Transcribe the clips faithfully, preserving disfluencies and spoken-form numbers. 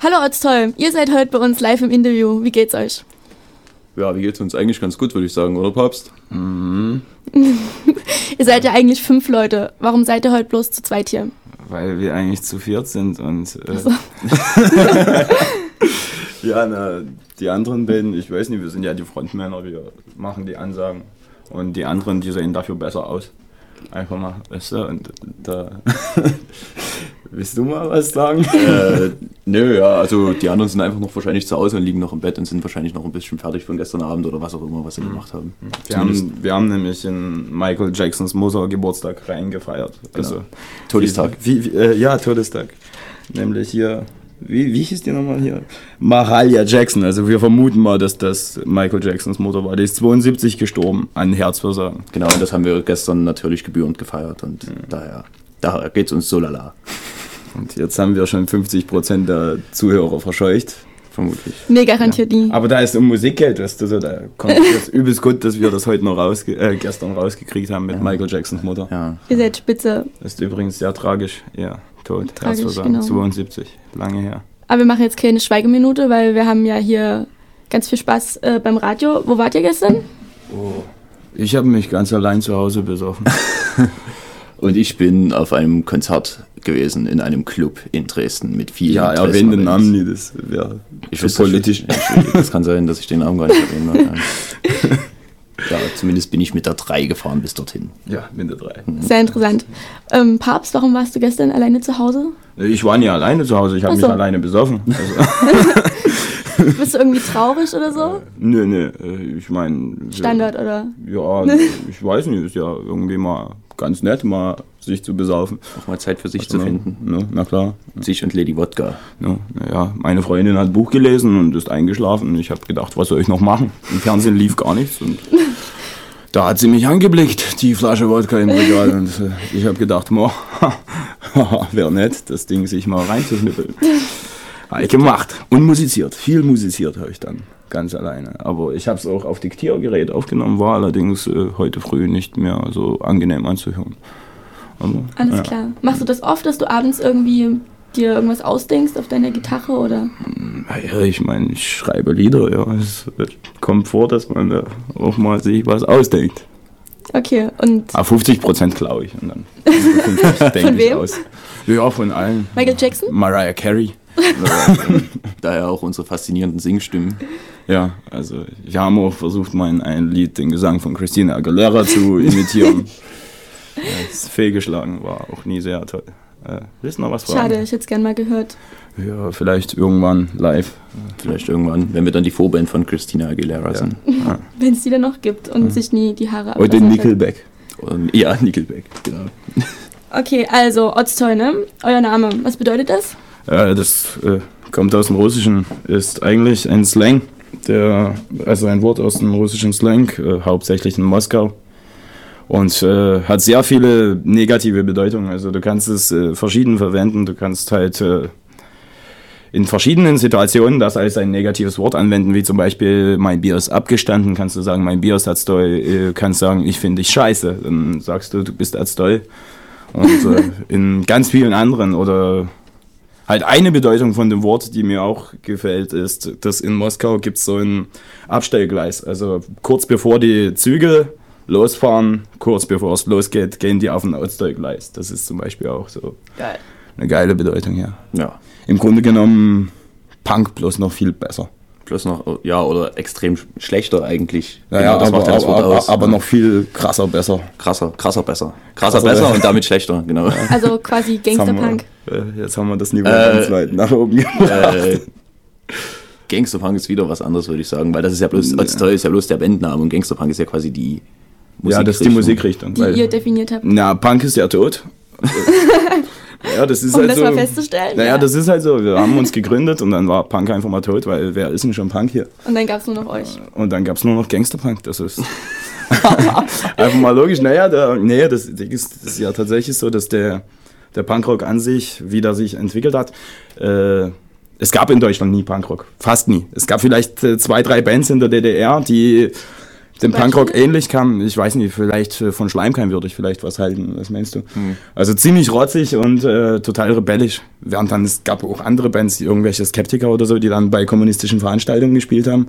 Hallo Ortstoll, ihr seid heute bei uns live im Interview. Wie geht's euch? Ja, wie geht's uns? Eigentlich ganz gut, würde ich sagen, oder Papst? Mhm. Ihr seid ja eigentlich fünf Leute. Warum seid ihr heute bloß zu zweit hier? Weil wir eigentlich zu viert sind und äh, so. ja, na, die anderen beiden, ich weiß nicht, wir sind ja die Frontmänner, wir machen die Ansagen und die anderen, die sehen dafür besser aus. Einfach mal, weißt du, und da willst du mal was sagen? Äh, nö, ja, also die anderen sind einfach noch wahrscheinlich zu Hause und liegen noch im Bett und sind wahrscheinlich noch ein bisschen fertig von gestern Abend oder was auch immer, was sie gemacht haben. Wir haben, wir haben nämlich in Michael Jacksons Mutter Geburtstag reingefeiert. Also, genau. Todestag. Wie, wie, äh, ja, Todestag. Nämlich hier, wie, wie hieß die nochmal hier? Mahalia Jackson. Also wir vermuten mal, dass das Michael Jacksons Mutter war. Die ist zweiundsiebzig gestorben an Herzversagen. Genau, und das haben wir gestern natürlich gebührend gefeiert und mhm. daher, daher geht's uns so lala. Und jetzt haben wir schon fünfzig Prozent der Zuhörer verscheucht. Vermutlich. Nee, garantiert ja. nie. Aber da ist um Musikgeld, weißt du, so, da kommt es übelst gut, dass wir das heute noch rausge- äh, gestern rausgekriegt haben mit ja. Michael Jacksons Mutter. Ja. Ihr seid spitze. Das ist übrigens sehr tragisch. Ja, tot. Tragisch, Herzversagen. genau. zweiundsiebzig, lange her. Aber wir machen jetzt keine Schweigeminute, weil wir haben ja hier ganz viel Spaß äh, beim Radio. Wo wart ihr gestern? Oh. Ich habe mich ganz allein zu Hause besoffen. Und ich bin auf einem Konzert gewesen in einem Club in Dresden mit vielen. Ja, erwähne den Namen nie, das wäre so politisch. Ich, das kann sein, dass ich den Namen gar nicht erwähne. Ja, zumindest bin ich mit der drei gefahren bis dorthin. Ja, mit der drei. Sehr interessant. Ähm, Papst, warum warst du gestern alleine zu Hause? Ich war nie alleine zu Hause, ich habe so. mich alleine besoffen. Also. Bist du irgendwie traurig oder so? Äh, nö, nö, ich meine... Standard, oder? Ja, ich weiß nicht, ist ja irgendwie mal ganz nett, mal sich zu besaufen. Auch mal Zeit für sich also, zu finden. Ne, na klar. Sich und Lady Wodka. Ja, naja, meine Freundin hat ein Buch gelesen und ist eingeschlafen. Ich habe gedacht, was soll ich noch machen? Im Fernsehen lief gar nichts und da hat sie mich angeblickt, die Flasche Wodka im Regal. Und äh, ich habe gedacht, wäre nett, das Ding sich mal reinzuschnippeln. Habe ich gemacht und musiziert, viel musiziert habe ich dann, ganz alleine. Aber ich habe es auch auf Diktiergerät aufgenommen, war allerdings äh, heute früh nicht mehr so angenehm anzuhören. Also, Alles ja. klar. Machst du das oft, dass du abends irgendwie dir irgendwas ausdenkst auf deiner Gitarre, oder? Ja, ich meine, ich schreibe Lieder, ja. Es kommt vor, dass man da auch mal sich was ausdenkt. Okay, und... Ah, fünfzig Prozent glaube ich. Und dann fünfzig denke von ich wem? aus. Ja, von allen. Michael Jackson? Mariah Carey. Daher auch unsere faszinierenden Singstimmen. Ja, also wir haben auch versucht, mal in ein Lied den Gesang von Christina Aguilera zu imitieren. Das ist fehlgeschlagen, war auch nie sehr toll. Äh, willst du noch was fragen? Schade, ich hätte es gerne mal gehört. Ja, vielleicht irgendwann live. Vielleicht irgendwann, wenn wir dann die Vorband von Christina Aguilera Ja. sind. Ja. Wenn es die dann noch gibt und ja. sich nie die Haare Oder den Nickelback. Und, ja, Nickelback, genau. Okay, also Ortstoll, ne? Euer Name, was bedeutet das? Ja, das äh, kommt aus dem Russischen, ist eigentlich ein Slang, der, also ein Wort aus dem russischen Slang, äh, hauptsächlich in Moskau. Und äh, hat sehr viele negative Bedeutungen. Also du kannst es äh, verschieden verwenden. Du kannst halt äh, in verschiedenen Situationen das als ein negatives Wort anwenden, wie zum Beispiel mein Bier ist abgestanden. Kannst du sagen, mein Bier ist Atstoi. Äh, kannst sagen, ich finde dich scheiße. Dann sagst du, du bist Atstoi. Und äh, in ganz vielen anderen oder halt eine Bedeutung von dem Wort, die mir auch gefällt, ist, dass in Moskau gibt es so ein Abstellgleis. Also kurz bevor die Züge losfahren, kurz bevor es losgeht, gehen die auf ein Ausstellgleis. Das ist zum Beispiel auch so Geil. Eine geile Bedeutung, ja. Ja. Im Grunde genommen Punk, bloß noch viel besser. Bloß noch, ja, oder extrem schlechter eigentlich. Naja, genau, das aber, macht ja das Wort aber, aus. aber noch viel krasser besser. Krasser, krasser besser. Krasser, Krasser besser besser. und damit schlechter, genau. Also quasi Gangsterpunk. Jetzt haben wir, jetzt haben wir das Niveau Äh, ganz weit nach oben gebracht. Äh, Gangsterpunk ist wieder was anderes, würde ich sagen, weil das ist ja bloß, Atstoi ist ja bloß der Bandname und Gangsterpunk ist ja quasi die Musikrichtung. Ja, das ist die Musikrichtung. Die weil, ihr definiert habt. na, Punk ist ja tot. Ja, das ist Um halt das so, mal festzustellen. Naja, ja. das ist halt so. Wir haben uns gegründet und dann war Punk einfach mal tot, weil wer ist denn schon Punk hier? Und dann gab es nur noch euch. Und dann gab es nur noch Gangsterpunk. Das ist einfach mal logisch. Naja, der, nee, das, das, ist, das ist ja tatsächlich so, dass der, der Punkrock an sich, wie der sich entwickelt hat, äh, es gab in Deutschland nie Punkrock. Fast nie. Es gab vielleicht äh, zwei, drei Bands in der D D R, die dem Punkrock ähnlich kam. Ich weiß nicht, vielleicht von Schleimkeim würde ich vielleicht was halten. Was meinst du? Hm. Also ziemlich rotzig und äh, total rebellisch. Während dann, es gab auch andere Bands, die irgendwelche Skeptiker oder so, die dann bei kommunistischen Veranstaltungen gespielt haben.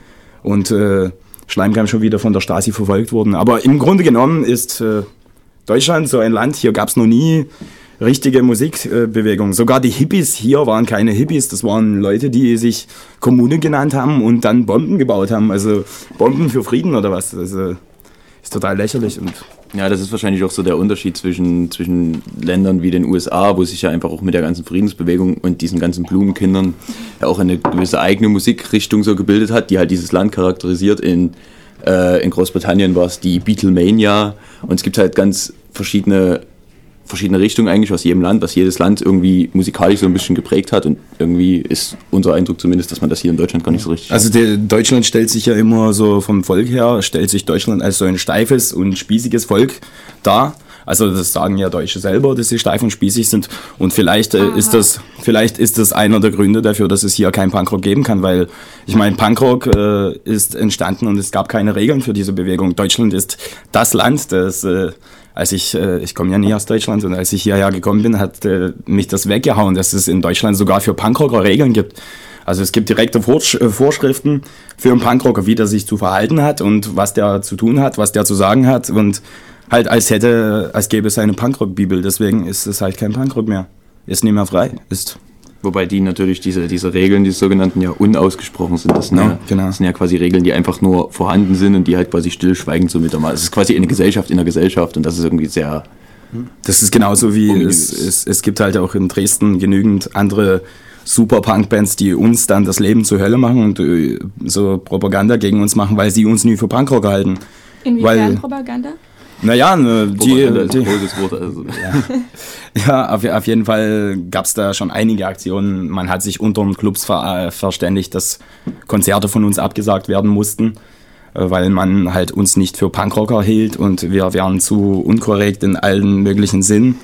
Und äh, Schleimkeim schon wieder von der Stasi verfolgt wurden. Aber im Grunde genommen ist äh, Deutschland so ein Land, hier gab es noch nie richtige Musikbewegung. Sogar die Hippies hier waren keine Hippies, das waren Leute, die sich Kommune genannt haben und dann Bomben gebaut haben. Also Bomben für Frieden oder was. Also ist total lächerlich. Und ja, das ist wahrscheinlich auch so der Unterschied zwischen, zwischen Ländern wie den U S A, wo sich ja einfach auch mit der ganzen Friedensbewegung und diesen ganzen Blumenkindern ja auch eine gewisse eigene Musikrichtung so gebildet hat, die halt dieses Land charakterisiert. In, äh, in Großbritannien war es die Beatlemania und es gibt halt ganz verschiedene verschiedene Richtungen eigentlich aus jedem Land, was jedes Land irgendwie musikalisch so ein bisschen geprägt hat und irgendwie ist unser Eindruck zumindest, dass man das hier in Deutschland gar nicht so richtig Also der, Deutschland stellt sich ja immer so vom Volk her, stellt sich Deutschland als so ein steifes und spießiges Volk dar. Also das sagen ja Deutsche selber, dass sie steif und spießig sind und vielleicht äh, ist das vielleicht ist das einer der Gründe dafür, dass es hier kein Punkrock geben kann, weil ich meine, Punkrock äh, ist entstanden und es gab keine Regeln für diese Bewegung. Deutschland ist das Land, das äh, Als ich, äh, ich komme ja nie aus Deutschland und als ich hierher gekommen bin, hat äh, mich das weggehauen, dass es in Deutschland sogar für Punkrocker Regeln gibt. Also es gibt direkte Vorsch- äh, Vorschriften für einen Punkrocker, wie der sich zu verhalten hat und was der zu tun hat, was der zu sagen hat und halt als hätte, als gäbe es eine Punkrock-Bibel. Deswegen ist es halt kein Punkrock mehr. Ist nicht mehr frei. Ist Wobei die natürlich diese, diese Regeln, die sogenannten, ja unausgesprochen sind. Das sind, ja, ja, genau. das sind ja quasi Regeln, die einfach nur vorhanden sind und die halt quasi stillschweigend so mit der Mal. Es ist quasi eine Gesellschaft in der Gesellschaft und das ist irgendwie sehr... Das ist genauso wie es, es, es gibt halt auch in Dresden genügend andere Super-Punk-Bands, die uns dann das Leben zur Hölle machen und äh, so Propaganda gegen uns machen, weil sie uns nie für Punkrocker halten. Inwiefern weil, Propaganda? Naja, ne, die, Propaganda ist die, ein großes Wort. Also. Ja, ja auf, auf jeden Fall gab es da schon einige Aktionen. Man hat sich unter den Clubs ver, verständigt, dass Konzerte von uns abgesagt werden mussten, weil man halt uns nicht für Punkrocker hielt und wir wären zu unkorrekt in allen möglichen Sinn.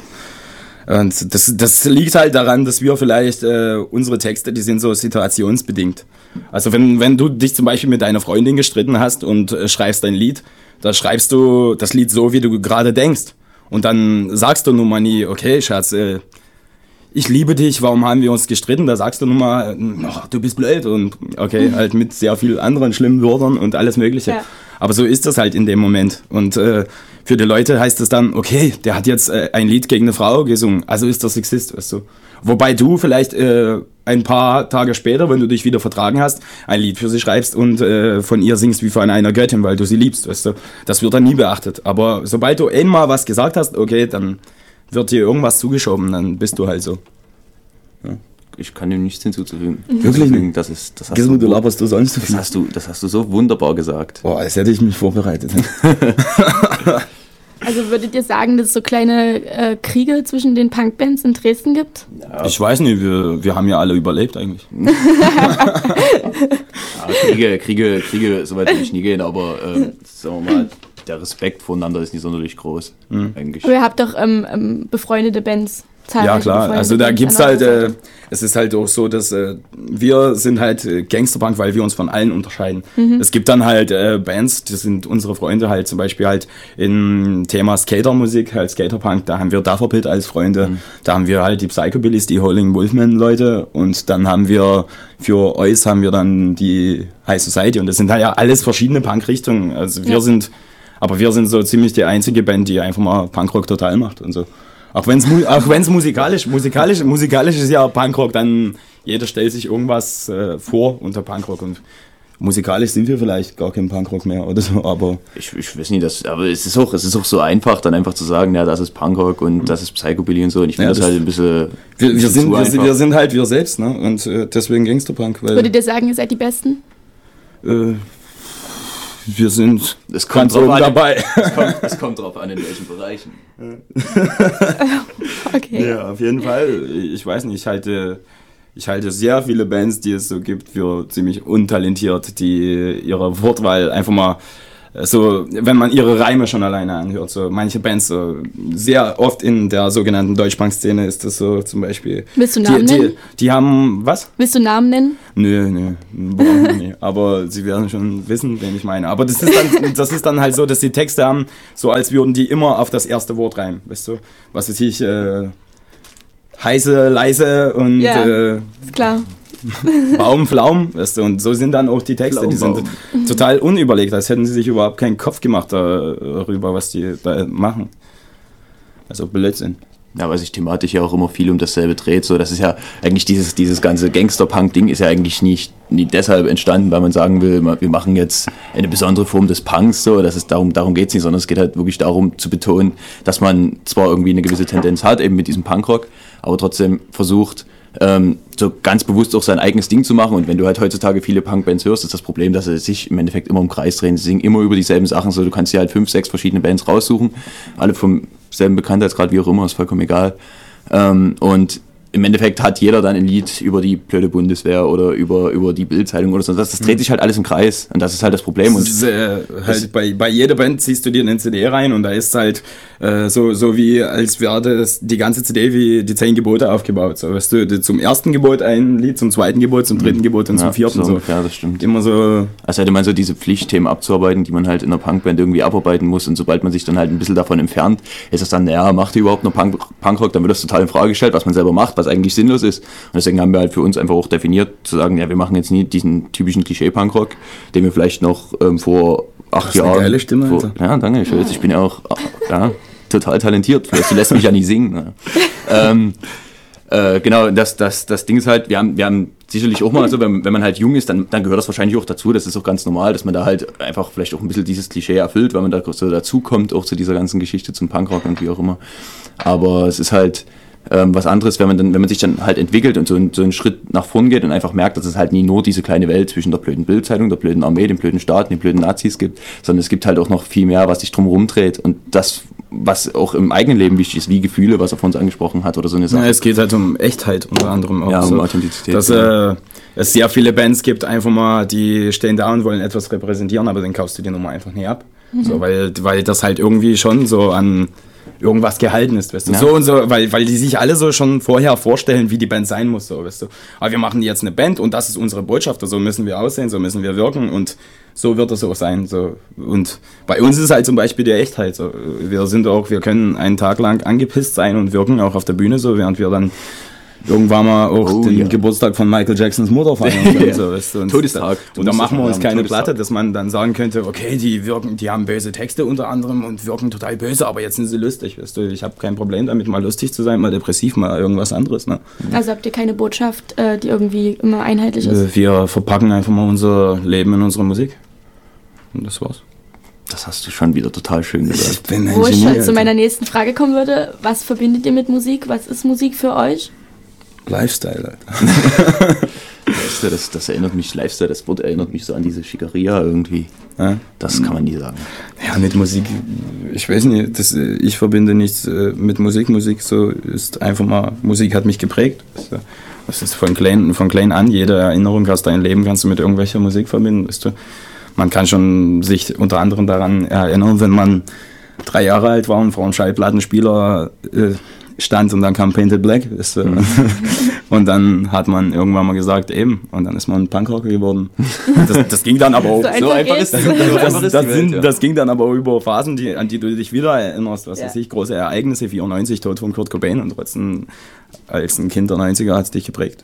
Und das, das liegt halt daran, dass wir vielleicht, äh, unsere Texte, die sind so situationsbedingt. Also wenn, wenn du dich zum Beispiel mit deiner Freundin gestritten hast und äh, schreibst ein Lied, da schreibst du das Lied so, wie du gerade denkst. Und dann sagst du nun mal nie, okay, Schatz, äh, ich liebe dich, warum haben wir uns gestritten? Da sagst du nun mal, oh, du bist blöd und okay, mhm. halt mit sehr vielen anderen schlimmen Wörtern und alles Mögliche. Ja. Aber so ist das halt in dem Moment. Und äh, für die Leute heißt es dann, okay, der hat jetzt äh, ein Lied gegen eine Frau gesungen, also ist das Sexist, weißt du. Wobei du vielleicht äh, ein paar Tage später, wenn du dich wieder vertragen hast, ein Lied für sie schreibst und äh, von ihr singst wie von einer Göttin, weil du sie liebst, weißt du. Das wird dann nie beachtet. Aber sobald du einmal was gesagt hast, okay, dann wird dir irgendwas zugeschoben, dann bist du halt so. Ja. Ich kann dem nichts hinzuzufügen. Wirklich nicht? Das ist, das hast du, du, du laberst du sonst so das viel. hast du, das hast du so wunderbar gesagt. Boah, als hätte ich mich vorbereitet. Also würdet ihr sagen, dass es so kleine äh, Kriege zwischen den Punkbands in Dresden gibt? Ja. Ich weiß nicht, wir, wir haben ja alle überlebt eigentlich. Ja, Kriege, Kriege, Kriege, soweit will ich nie gehen, aber äh, sagen wir mal, der Respekt voneinander ist nicht sonderlich groß. Mhm. Eigentlich. Aber ihr habt doch ähm, ähm, befreundete Bands. Ja klar, also da gibt's halt, äh, es ist halt auch so, dass äh, wir sind halt äh, Gangsterpunk, weil wir uns von allen unterscheiden. Mhm. Es gibt dann halt äh, Bands, das sind unsere Freunde halt zum Beispiel halt im Thema Skatermusik, halt Skaterpunk, da haben wir Dufferpit als Freunde, mhm. da haben wir halt die Psychobillies, die Howling Wolfman Leute und dann haben wir für Eus haben wir dann die High Society und das sind halt ja alles verschiedene Punk-Richtungen, also wir ja. sind, aber wir sind so ziemlich die einzige Band, die einfach mal Punkrock total macht und so. Auch wenn es auch wenn's musikalisch, musikalisch, musikalisch ist ja Punkrock, dann jeder stellt sich irgendwas äh, vor unter Punkrock und musikalisch sind wir vielleicht gar kein Punkrock mehr oder so, aber... Ich, ich weiß nicht, das, aber es ist, auch, es ist auch so einfach, dann einfach zu sagen, ja, das ist Punkrock und das ist Psychobilly und so und ich finde ja, das, das halt ein bisschen... Wir, wir, bisschen sind, wir, sind, wir sind halt wir selbst, ne, und äh, deswegen Gangsterpunk, weil... Würdet ihr sagen, ihr seid die Besten? Äh... Wir sind es kommt ganz oben an, dabei. Es kommt, es kommt drauf an, in welchen Bereichen. Okay. Ja, auf jeden Fall. Ich weiß nicht, ich halte, ich halte sehr viele Bands, die es so gibt, für ziemlich untalentiert, die ihre Wortwahl einfach mal so, wenn man ihre Reime schon alleine anhört, so manche Bands, so sehr oft in der sogenannten Deutschpunk-Szene ist das so zum Beispiel. Willst du Namen die, nennen? Die, die haben, was? Willst du Namen nennen? Nö, nö, brauchen wir nicht. Aber sie werden schon wissen, wen ich meine. Aber das ist dann, das ist dann halt so, dass die Texte haben, so als würden die immer auf das erste Wort reimen, weißt du? Was weiß ich, äh, heiße, leise und ja, äh, ist klar. Baum, Pflaum, weißt du, und so sind dann auch die Texte, die sind total unüberlegt, als hätten sie sich überhaupt keinen Kopf gemacht darüber, was die da machen. Also Blödsinn. Ja, weil sich thematisch ja auch immer viel um dasselbe dreht. So, das ist ja eigentlich dieses, dieses ganze Gangster-Punk-Ding ist ja eigentlich nicht, nicht deshalb entstanden, weil man sagen will, wir machen jetzt eine besondere Form des Punks, so, das ist darum, darum geht es nicht, sondern es geht halt wirklich darum zu betonen, dass man zwar irgendwie eine gewisse Tendenz hat, eben mit diesem Punkrock, aber trotzdem versucht, ähm, so ganz bewusst auch sein eigenes Ding zu machen. Und wenn du halt heutzutage viele Punkbands hörst, ist das Problem, dass sie sich im Endeffekt immer im Kreis drehen. Sie singen immer über dieselben Sachen. So, du kannst dir halt fünf, sechs verschiedene Bands raussuchen, alle vom selben Bekanntheitsgrad, wie auch immer, ist vollkommen egal. Ähm, und im Endeffekt hat jeder dann ein Lied über die blöde Bundeswehr oder über, über die Bild-Zeitung oder so. Das, das dreht sich halt alles im Kreis und das ist halt das Problem. Das ist, äh, halt bei, bei jeder Band ziehst du dir eine C D rein und da ist halt äh, so, so wie, als wäre das die ganze C D wie die zehn Gebote aufgebaut. So, weißt du, zum ersten Gebot ein Lied, zum zweiten Gebot, zum dritten Gebot und zum ja, vierten. So so. ungefähr, das stimmt. Immer so. Also hätte man so diese Pflichtthemen abzuarbeiten, die man halt in einer Punkband irgendwie abarbeiten muss und sobald man sich dann halt ein bisschen davon entfernt, ist es dann, naja, macht ihr überhaupt noch Punk, Punkrock, dann wird das total in Frage gestellt, was man selber macht, was eigentlich sinnlos ist. Und deswegen haben wir halt für uns einfach auch definiert, zu sagen, ja, wir machen jetzt nie diesen typischen Klischee-Punkrock, den wir vielleicht noch ähm, vor acht Jahren... Eine geile Stimme, vor, Alter. Ja, danke, ich, weiß, ich bin ja auch ja, total talentiert, vielleicht du lässt mich ja nicht singen. Ne? ähm, äh, genau, das, das, das Ding ist halt, wir haben, wir haben sicherlich auch mal so, wenn, wenn man halt jung ist, dann, dann gehört das wahrscheinlich auch dazu, das ist auch ganz normal, dass man da halt einfach vielleicht auch ein bisschen dieses Klischee erfüllt, weil man da so dazukommt, auch zu dieser ganzen Geschichte zum Punkrock und wie auch immer. Aber es ist halt... Ähm, was anderes, wenn man dann, wenn man sich dann halt entwickelt und so, ein, so einen Schritt nach vorn geht und einfach merkt, dass es halt nie nur diese kleine Welt zwischen der blöden Bildzeitung, der blöden Armee, dem blöden Staat, den blöden Nazis gibt, sondern es gibt halt auch noch viel mehr, was sich drumherum dreht und das, was auch im eigenen Leben wichtig ist, wie Gefühle, was er von uns angesprochen hat oder so eine Sache. Ja, es geht halt um Echtheit unter anderem auch. Ja, um so, Authentizität. Dass äh, es sehr viele Bands gibt, einfach mal, die stehen da und wollen etwas repräsentieren, aber dann kaufst du die Nummer einfach nicht ab. Mhm. So, weil, weil das halt irgendwie schon so an irgendwas gehalten ist, weißt du, ja. so und so, weil, weil die sich alle so schon vorher vorstellen, wie die Band sein muss, so, weißt du. Aber wir machen jetzt eine Band und das ist unsere Botschaft, so müssen wir aussehen, so müssen wir wirken und so wird es auch sein, so. Und bei uns ist halt zum Beispiel die Echtheit, so. Wir sind auch, wir können einen Tag lang angepisst sein und wirken auch auf der Bühne, so, während wir dann irgendwann mal auch oh, den ja. Geburtstag von Michael Jacksons Mutter feiern können. So, weißt du, und Todestag. Und da machen wir uns keine Platte, dass man dann sagen könnte, okay, die wirken, die haben böse Texte unter anderem und wirken total böse, aber jetzt sind sie lustig. Weißt du, ich habe kein Problem damit, mal lustig zu sein, mal depressiv, mal irgendwas anderes. Ne? Also habt ihr keine Botschaft, die irgendwie immer einheitlich ist? Wir verpacken einfach mal unser Leben in unsere Musik. Und das war's. Das hast du schon wieder total schön gesagt. Ich bin Wo ich schon zu meiner nächsten Frage kommen würde, was verbindet ihr mit Musik? Was ist Musik für euch? Lifestyle, Alter. das, das erinnert mich, Lifestyle, das Wort erinnert mich so an diese Schickeria irgendwie. Ja? Das kann man nie sagen. Ja, mit Musik, ich weiß nicht, das, ich verbinde nichts mit Musik. Musik so ist einfach mal, Musik hat mich geprägt. Das ist von klein, von klein an, jede Erinnerung aus deinem Leben kannst du mit irgendwelcher Musik verbinden. Weißt du? Man kann schon sich unter anderem daran erinnern, wenn man drei Jahre alt war und vor einem Schallplattenspieler äh, stand und dann kam Painted Black. Weißt du? mhm. Und dann hat man irgendwann mal gesagt, eben, und dann ist man Punkrocker geworden. Das, das ging dann aber auch, so, so einfach ist das, das, das, das, sind, ja. das ging dann aber über Phasen, die, an die du dich wieder erinnerst, was ja. weiß ich, große Ereignisse, vierundneunzig, Tod von Kurt Cobain, und trotzdem als ein Kind der neunziger hat es dich geprägt.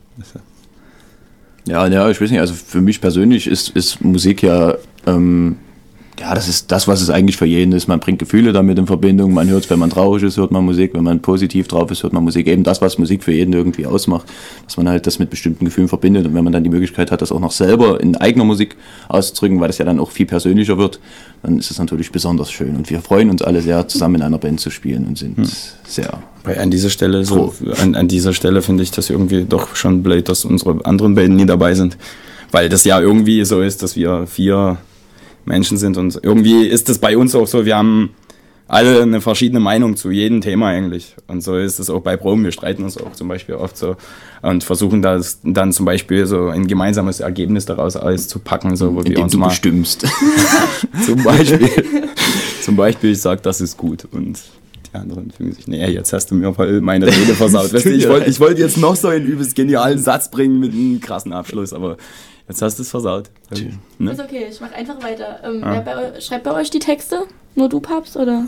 Ja, ja, ich weiß nicht, also für mich persönlich ist, ist Musik ja, ähm, ja, das ist das, was es eigentlich für jeden ist. Man bringt Gefühle damit in Verbindung, man hört es, wenn man traurig ist, hört man Musik, wenn man positiv drauf ist, hört man Musik. Eben das, was Musik für jeden irgendwie ausmacht, dass man halt das mit bestimmten Gefühlen verbindet, und wenn man dann die Möglichkeit hat, das auch noch selber in eigener Musik auszudrücken, weil das ja dann auch viel persönlicher wird, dann ist es natürlich besonders schön. Und wir freuen uns alle sehr, zusammen in einer Band zu spielen und sind hm. sehr... Bei an dieser Stelle, so, an, an dieser Stelle finde ich das irgendwie doch schon blöd, dass unsere anderen Bands nie dabei sind, weil das ja irgendwie so ist, dass wir vier Menschen sind, und irgendwie ist das bei uns auch so, wir haben alle eine verschiedene Meinung zu jedem Thema eigentlich. Und so ist es auch bei Proben. Wir streiten uns auch zum Beispiel oft so und versuchen das dann zum Beispiel so ein gemeinsames Ergebnis daraus alles zu packen, so wo wir Indem uns du mal bestimmst. zum Beispiel, zum Beispiel ich sag, das ist gut und die anderen fühlen sich, nee, jetzt hast du mir voll meine Rede versaut. Weißt du, ich wollte ich wollt jetzt noch so einen übelst genialen Satz bringen mit einem krassen Abschluss, aber jetzt hast du es versaut. Ne? Ist okay, ich mach einfach weiter. Ähm, ah. wer bei, schreibt bei euch die Texte? Nur du, Papst, oder?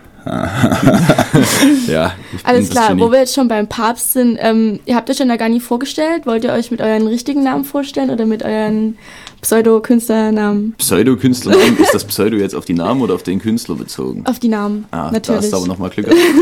Ja. Alles klar, wo wir jetzt schon beim Papst sind, ähm, ihr habt euch ja noch gar nicht vorgestellt. Wollt ihr euch mit euren richtigen Namen vorstellen oder mit euren Pseudo-Künstlernamen? Pseudo-Künstlernamen, ist das Pseudo jetzt auf die Namen oder auf den Künstler bezogen? Auf die Namen, ah, natürlich. Da hast du aber nochmal Glück gehabt.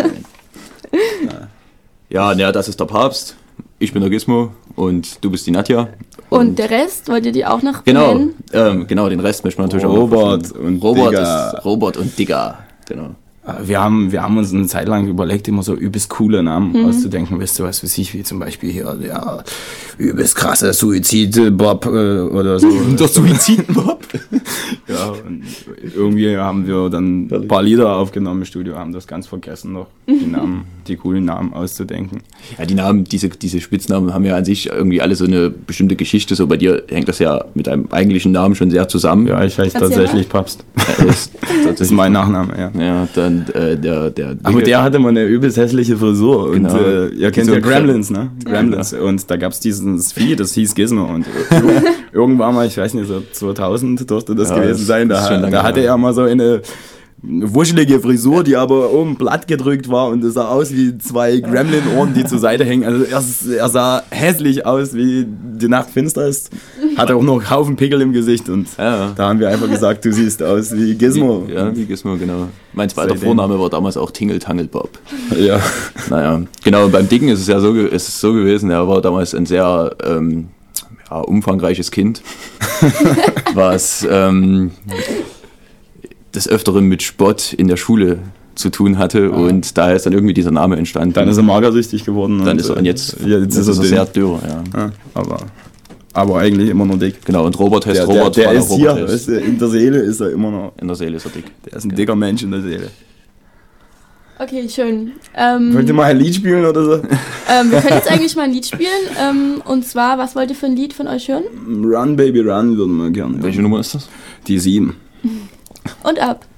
Ja, ja, das ist der Papst, ich bin der Gizmo und du bist die Nadja. Und, und der Rest, wollt ihr die auch noch genau, benennen? Ähm, genau, den Rest möchte man natürlich Robert auch noch und Robert Digga. ist Robert und Digga, genau. Wir haben, wir haben uns eine Zeit lang überlegt, immer so übelst coole Namen mhm. auszudenken. Weißt du, was weiß ich, wie zum Beispiel hier der übelst krasse Suizid-Bob äh, oder so. Der Suizid-Bob? Ja, und irgendwie haben wir dann ein paar Lieder aufgenommen im Studio, haben das ganz vergessen noch, die Namen, die coolen Namen auszudenken. Ja, die Namen, diese, diese Spitznamen haben ja an sich irgendwie alle so eine bestimmte Geschichte. So bei dir hängt das ja mit deinem eigentlichen Namen schon sehr zusammen. Ja, ich heiße tatsächlich Papst. Ja, das, ist das ist mein Nachname, ja. Ja, dann äh, der, der Aber der hatte mal eine übelst hässliche Frisur. Genau. Und äh, ihr kennt so ja Gremlins, ne? Gremlins. Ja. Und da gab es dieses Vieh, das hieß Gizmo. Und irgendwann mal, ich weiß nicht, so zweitausend dürfte das ja, gewesen sein, da, da hatte er mal so eine wuschelige Frisur, die aber oben platt gedrückt war und es sah aus wie zwei Gremlin-Ohren, die zur Seite hängen. Also er, er sah hässlich aus, wie die Nacht finster ist. Hatte auch noch einen Haufen Pickel im Gesicht und ja. Da haben wir einfach gesagt, du siehst aus wie Gizmo. Wie, ja, wie Gizmo, genau. Mein zweiter Vorname war damals auch Tingle Tangle Bob. Ja. Naja, genau, und beim Dicken ist es ja so, ist es so gewesen, er war damals ein sehr ähm, ja, umfangreiches Kind, was ähm, des Öfteren mit Spott in der Schule zu tun hatte, ah. und daher ist dann irgendwie dieser Name entstanden. Dann ist er magersüchtig geworden. Dann und ist er, und jetzt, jetzt, jetzt ist, ist er sehr dürr. Ja. Ja, aber, aber eigentlich immer noch dick. Genau, und Robert heißt der, Robert. Der, der ist Robert hier, ist, in der Seele ist er immer noch. In der Seele ist er dick. Der ist ein dicker Mensch in der Seele. Okay, schön. Ähm, wollt ihr mal ein Lied spielen oder so? Ähm, wir können jetzt eigentlich mal ein Lied spielen. Ähm, und zwar, was wollt ihr für ein Lied von euch hören? Run, Baby, Run würden wir gerne. Welche Nummer ist das? Die sieben. Und ab.